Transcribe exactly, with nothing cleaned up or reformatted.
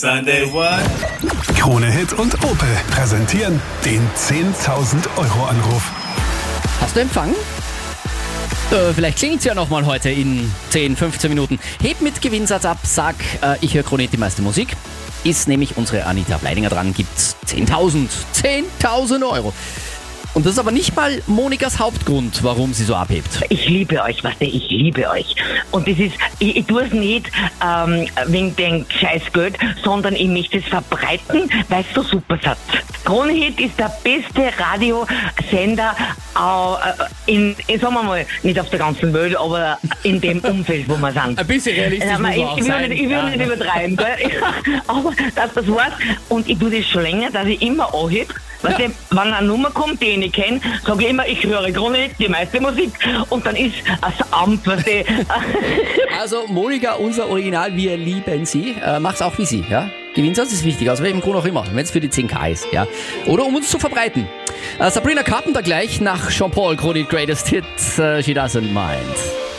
Sunday what? Krone Hit und Opel präsentieren den zehntausend Euro Anruf. Hast du Empfang? Äh, vielleicht klingt's ja nochmal heute in zehn, fünfzehn Minuten. Heb mit Gewinnsatz ab, sag, äh, ich höre Krone Hit, die meiste Musik. Ist nämlich unsere Anita Bleidinger dran, gibt's zehntausend. zehntausend Euro. Und das ist aber nicht mal Monikas Hauptgrund, warum sie so abhebt. Ich liebe euch, was ich liebe euch. Und das ist, ich, ich tue es nicht ähm, wegen dem Scheißgeld, sondern ich möchte es verbreiten, weil es so super ist. Krone Hit ist der beste Radiosender äh, in, in, sagen wir mal, nicht auf der ganzen Welt, aber in dem Umfeld, wo wir sind. Ein bisschen realistisch Ja, muss ich, man auch ich will sein. nicht, ich will Ja. nicht übertreiben, gell? Aber dass das war's. Und ich tue das schon länger, dass ich immer anhebe. Weißt du, wenn eine Nummer kommt, die ich nicht kenne, sage ich immer, ich höre Krone Hit, die meiste Musik. Und dann ist das Amt, weißt du. Also Monika, unser Original, wir lieben sie. Äh, mach's auch wie sie, ja? Gewinnsatz ist wichtig, aus welchem Grund auch immer, wenn es für die zehn K ist, ja? Oder um uns zu verbreiten. Äh, Sabrina Carpenter gleich nach Jean Paul, Krone Hit Greatest Hits, äh, She Doesn't Mind.